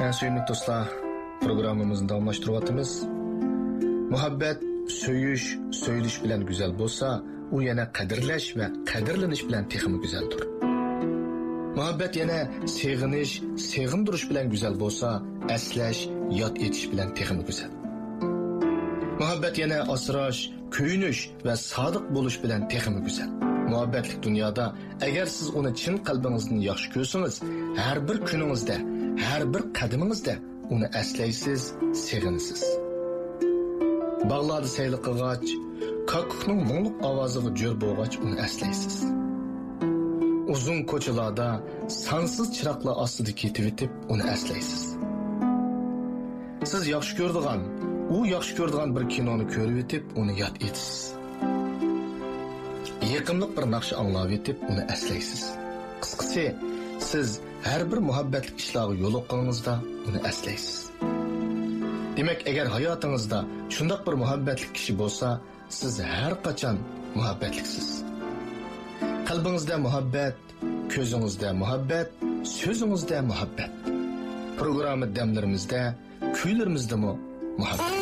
Sevimli dostlar, programımızı davamlaştırıyatımız. Muhabbet, söyüş, söyleyiş bilen güzel bolsa, u yana qadirlash ve qadirlanish bilen texmi güzeldir. Muhabbet yana sevinish, sevindirish bilen güzel bolsa, eslash, yod etish bilen texmi güzel. Muhabbet yana asrash, kuyunish ve sadık buluş bilen texmi güzel. Muhabbetlik dünyada, eğer siz onu chin qalbingizdan yaxshi ko'rsangiz, har bir kuningizda, har bir qadamingizda onu eslaysiz, sevinasiz. Bağlarda saylı qilg'ach, kakukning mungluq ovoziga jo'r bo'lg'ach uni eslaysiz. Uzun ko'chalarda sansiz chiroqlar ostida ketib o'tib uni eslaysiz. Siz yaxshi ko'radigan, u yaxshi ko'radigan bir kinoni ko'rib o'tib uni yod etasiz. Yaqinliq bir naqshi anglab o'tib uni eslaysiz. Qisqasi, siz har bir muhabbatlik ishlarga yo'liqqaningizda uni eslaysiz. Demek eğer hayatınızda şundak bir muhabbetlik kişi bolsa, siz her kaçan muhabbetliksiz. Kalbinizde muhabbet, közünüzde muhabbet, sözünüzde muhabbet. Programı demlerimizde, kuylerimizde mi muhabbet.